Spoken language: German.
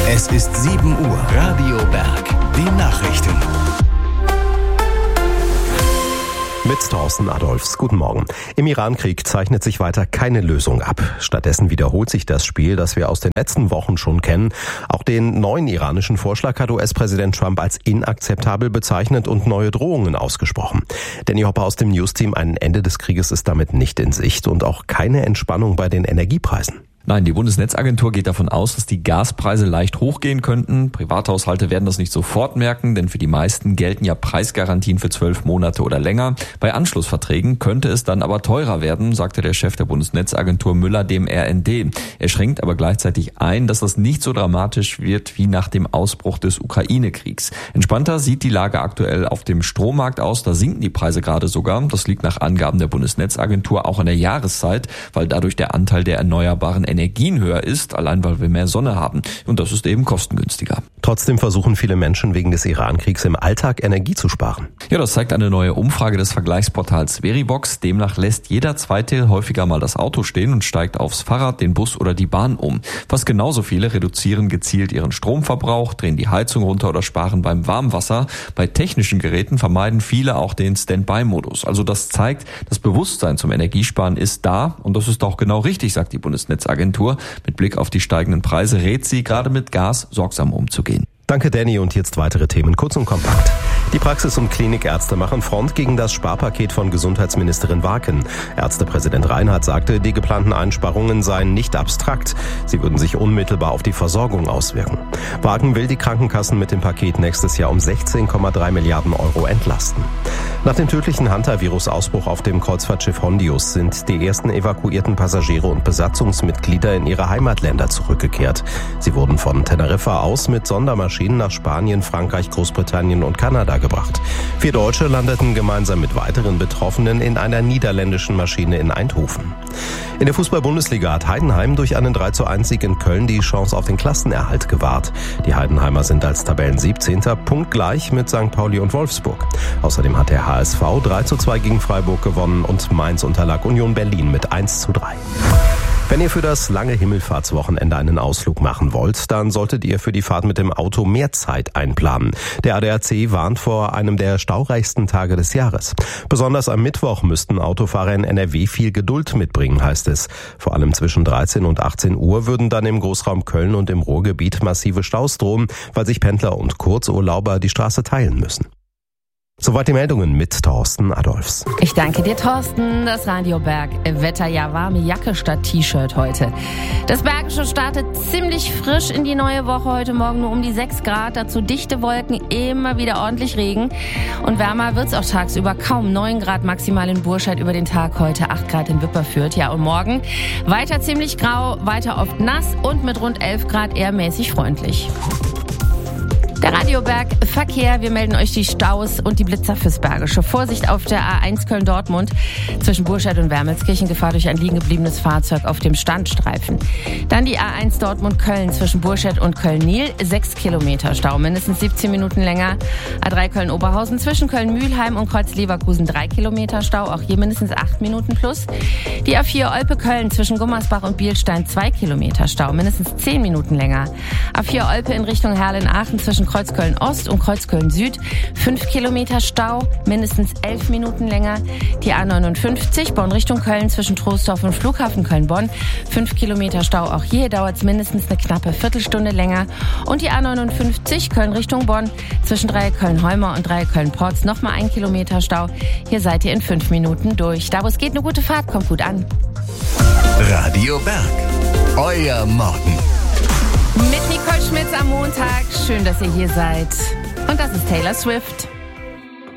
Es ist 7 Uhr. Radio Berg. Die Nachrichten. Mit Thorsten Adolfs. Guten Morgen. Im Iran-Krieg zeichnet sich weiter keine Lösung ab. Stattdessen wiederholt sich das Spiel, das wir aus den letzten Wochen schon kennen. Auch den neuen iranischen Vorschlag hat US-Präsident Trump als inakzeptabel bezeichnet und neue Drohungen ausgesprochen. Danny Hopper aus dem Newsteam: ein Ende des Krieges ist damit nicht in Sicht und auch keine Entspannung bei den Energiepreisen. Nein, die Bundesnetzagentur geht davon aus, dass die Gaspreise leicht hochgehen könnten. Privathaushalte werden das nicht sofort merken, denn für die meisten gelten ja Preisgarantien für 12 Monate oder länger. Bei Anschlussverträgen könnte es dann aber teurer werden, sagte der Chef der Bundesnetzagentur Müller dem RND. Er schränkt aber gleichzeitig ein, dass das nicht so dramatisch wird wie nach dem Ausbruch des Ukraine-Kriegs. Entspannter sieht die Lage aktuell auf dem Strommarkt aus. Da sinken die Preise gerade sogar. Das liegt nach Angaben der Bundesnetzagentur auch an der Jahreszeit, weil dadurch der Anteil der erneuerbaren Energien höher ist, allein weil wir mehr Sonne haben. Und das ist eben kostengünstiger. Trotzdem versuchen viele Menschen wegen des Iran-Kriegs im Alltag Energie zu sparen. Ja, das zeigt eine neue Umfrage des Vergleichsportals Verivox. Demnach lässt jeder Zweite häufiger mal das Auto stehen und steigt aufs Fahrrad, den Bus oder die Bahn um. Fast genauso viele reduzieren gezielt ihren Stromverbrauch, drehen die Heizung runter oder sparen beim Warmwasser. Bei technischen Geräten vermeiden viele auch den Standby-Modus. Also das zeigt, das Bewusstsein zum Energiesparen ist da und das ist auch genau richtig, sagt die Bundesnetzagentur. Mit Blick auf die steigenden Preise rät sie, gerade mit Gas sorgsam umzugehen. Danke, Danny. Und jetzt weitere Themen kurz und kompakt. Die Praxis- und Klinikärzte machen Front gegen das Sparpaket von Gesundheitsministerin Warken. Ärztepräsident Reinhardt sagte, die geplanten Einsparungen seien nicht abstrakt. Sie würden sich unmittelbar auf die Versorgung auswirken. Warken will die Krankenkassen mit dem Paket nächstes Jahr um 16,3 Milliarden Euro entlasten. Nach dem tödlichen Hantavirus-Ausbruch auf dem Kreuzfahrtschiff Hondius sind die ersten evakuierten Passagiere und Besatzungsmitglieder in ihre Heimatländer zurückgekehrt. Sie wurden von Teneriffa aus mit Sondermaschinen nach Spanien, Frankreich, Großbritannien und Kanada gebracht. 4 Deutsche landeten gemeinsam mit weiteren Betroffenen in einer niederländischen Maschine in Eindhoven. In der Fußball-Bundesliga hat Heidenheim durch einen 3:1-Sieg in Köln die Chance auf den Klassenerhalt gewahrt. Die Heidenheimer sind als Tabellen-17. punktgleich mit St. Pauli und Wolfsburg. Außerdem hat der HSV 3:2 gegen Freiburg gewonnen und Mainz unterlag Union Berlin mit 1:3. Wenn ihr für das lange Himmelfahrtswochenende einen Ausflug machen wollt, dann solltet ihr für die Fahrt mit dem Auto mehr Zeit einplanen. Der ADAC warnt vor einem der staureichsten Tage des Jahres. Besonders am Mittwoch müssten Autofahrer in NRW viel Geduld mitbringen, heißt es. Vor allem zwischen 13 und 18 Uhr würden dann im Großraum Köln und im Ruhrgebiet massive Staus drohen, weil sich Pendler und Kurzurlauber die Straße teilen müssen. Soweit die Meldungen mit Thorsten Adolfs. Ich danke dir, Thorsten. Das Radio Berg Wetter, ja, warme Jacke statt T-Shirt heute. Das Bergische startet ziemlich frisch in die neue Woche. Heute Morgen nur um die 6 Grad, dazu dichte Wolken, immer wieder ordentlich Regen. Und wärmer wird's auch tagsüber, kaum 9 Grad maximal in Burscheid über den Tag, heute 8 Grad in Wipperfürth. Ja, und morgen weiter ziemlich grau, weiter oft nass und mit rund 11 Grad eher mäßig freundlich. Der Radioberg Verkehr, wir melden euch die Staus und die Blitzer fürs Bergische. Vorsicht auf der A1 Köln-Dortmund zwischen Burscheid und Wermelskirchen, Gefahr durch ein liegen gebliebenes Fahrzeug auf dem Standstreifen. Dann die A1 Dortmund-Köln zwischen Burscheid und Köln-Niel, 6 Kilometer Stau, mindestens 17 Minuten länger. A3 Köln-Oberhausen zwischen Köln-Mühlheim und Kreuz-Leverkusen, 3 Kilometer Stau, auch hier mindestens 8 Minuten plus. Die A4 Olpe-Köln zwischen Gummersbach und Bielstein, 2 Kilometer Stau, mindestens 10 Minuten länger. A4 Olpe in Richtung Herlen-Aachen zwischen Kreuzköln-Ost und Kreuzköln-Süd, 5 Kilometer Stau, mindestens 11 Minuten länger. Die A59 Bonn Richtung Köln zwischen Troisdorf und Flughafen Köln-Bonn, 5 Kilometer Stau, auch hier dauert es mindestens eine knappe Viertelstunde länger. Und die A59 Köln Richtung Bonn zwischen Dreieck-Köln-Heumer und Dreieck-Köln-Porz, nochmal 1 Kilometer Stau. Hier seid ihr in 5 Minuten durch. Da wo es geht, eine gute Fahrt, kommt gut an. Radio Berg, euer Morgen. Mit Nicole Schmitz am Montag. Schön, dass ihr hier seid. Und das ist Taylor Swift.